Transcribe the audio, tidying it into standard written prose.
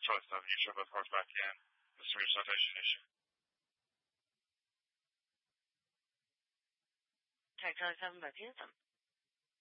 Charlie 7, you show both cars back in. This is your citation issue. Okay, Charlie 7, both units.